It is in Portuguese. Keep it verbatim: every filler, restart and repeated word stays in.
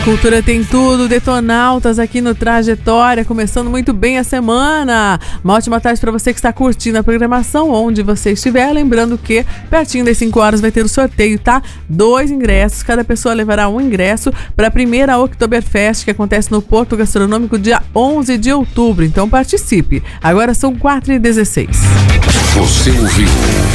Cultura tem tudo, Detonautas aqui no Trajetória, começando muito bem a semana. Uma ótima tarde para você que está curtindo a programação, onde você estiver. Lembrando que pertinho das cinco horas vai ter o sorteio, tá? Dois ingressos, cada pessoa levará um ingresso para a primeira Oktoberfest, que acontece no Porto Gastronômico dia onze de outubro. Então participe. Agora são quatro e dezesseis. Você ouviu